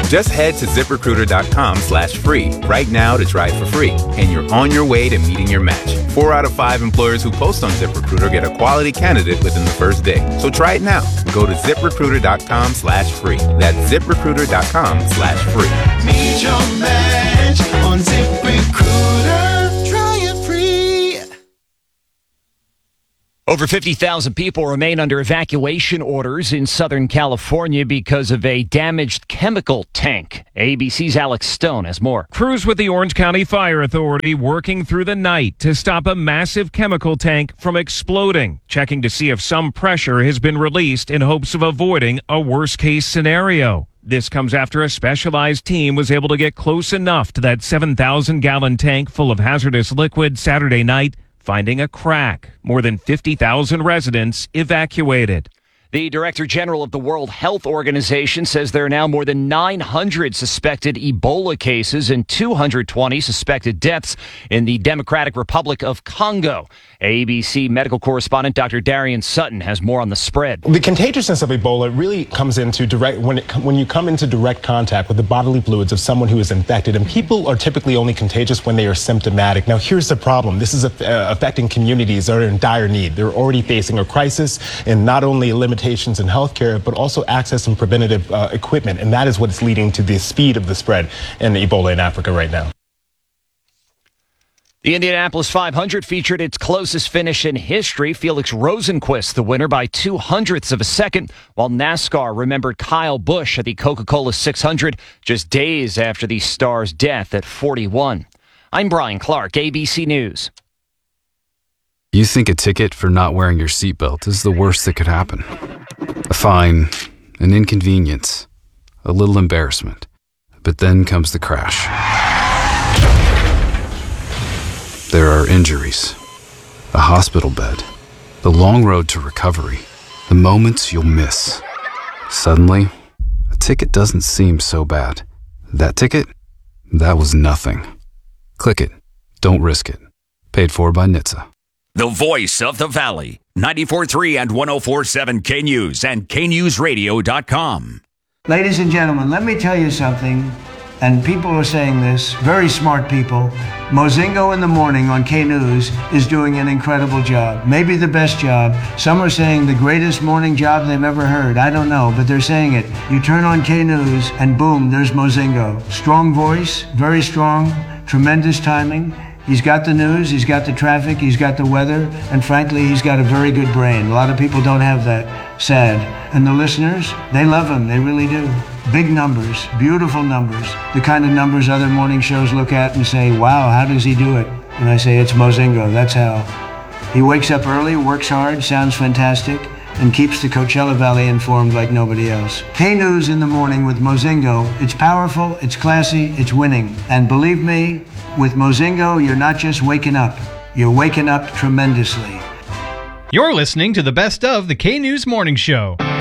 Just head to ZipRecruiter.com/free right now to try it for free, and you're on your way to meeting your match. 4 out of 5 employers who post on ZipRecruiter get a quality candidate within the first day. So try it now. Go to ZipRecruiter.com/free. That's ZipRecruiter.com/free. Meet your match on ZipRecruiter. Try it free. Over 50,000 people remain under evacuation orders in Southern California because of a damaged chemical tank. ABC's Alex Stone has more. Crews with the Orange County Fire Authority working through the night to stop a massive chemical tank from exploding, checking to see if some pressure has been released in hopes of avoiding a worst-case scenario. This comes after a specialized team was able to get close enough to that 7,000-gallon tank full of hazardous liquid Saturday night, finding a crack. More than 50,000 residents evacuated. The Director General of the World Health Organization says there are now more than 900 suspected Ebola cases and 220 suspected deaths in the Democratic Republic of Congo. ABC medical correspondent Dr. Darian Sutton has more on the spread. The contagiousness of Ebola really comes into when you come into direct contact with the bodily fluids of someone who is infected, and people are typically only contagious when they are symptomatic. Now, here's the problem. This is affecting communities that are in dire need. They're already facing a crisis in not only limitations in healthcare, but also access and preventative equipment, and that is what's leading to the speed of the spread in Ebola in Africa right now. The Indianapolis 500 featured its closest finish in history. Felix Rosenqvist, the winner by 0.02 of a second, while NASCAR remembered Kyle Busch at the Coca-Cola 600 just days after the star's death at 41. I'm Brian Clark, ABC News. You think a ticket for not wearing your seatbelt is the worst that could happen. A fine, an inconvenience, a little embarrassment. But then comes the crash. There are injuries, a hospital bed, the long road to recovery, the moments you'll miss. Suddenly, a ticket doesn't seem so bad. That ticket? That was nothing. Click it. Don't risk it. Paid for by NHTSA. The voice of the Valley. 94.3 and 104.7 K-News and KNewsRadio.com. Ladies and gentlemen, let me tell you something. And people are saying this, very smart people. Mozingo in the morning on K-News is doing an incredible job. Maybe the best job. Some are saying the greatest morning job they've ever heard. I don't know, but they're saying it. You turn on K-News and boom, there's Mozingo. Strong voice, very strong, tremendous timing. He's got the news, he's got the traffic, he's got the weather, and frankly, he's got a very good brain. A lot of people don't have that. Sad. And the listeners, they love him, they really do. Big numbers, beautiful numbers, the kind of numbers other morning shows look at and say, wow, how does he do it? And I say, it's Mozingo, that's how. He wakes up early, works hard, sounds fantastic, and keeps the Coachella Valley informed like nobody else. K-News in the morning with Mozingo, it's powerful, it's classy, it's winning. And believe me, with Mozingo, you're not just waking up, you're waking up tremendously. You're listening to the best of the K-News Morning Show.